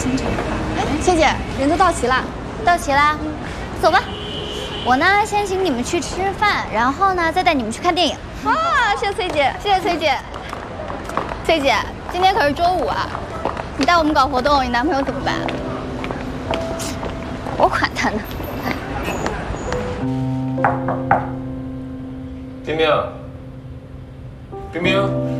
行程。 哎，崔姐，人都到齐了， 到齐啦，走吧。我呢，先请你们去吃饭，然后呢，再带你们去看电影。 哇，谢谢崔姐， 谢谢崔姐。崔姐，今天可是周五啊，你带我们搞活动，你男朋友怎么办？我管他呢。 冰冰，冰冰。